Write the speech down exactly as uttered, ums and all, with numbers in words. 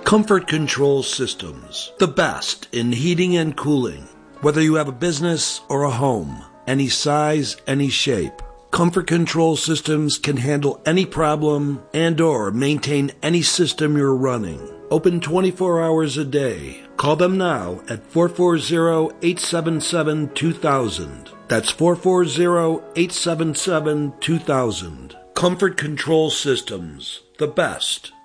Comfort Control Systems, the best in heating and cooling. Whether you have a business or a home, any size, any shape, Comfort Control Systems can handle any problem and or maintain any system you're running. Open twenty-four hours a day. Call them now at four four zero, eight seven seven, two thousand. That's four four zero, eight seven seven, two thousand. Comfort Control Systems, the best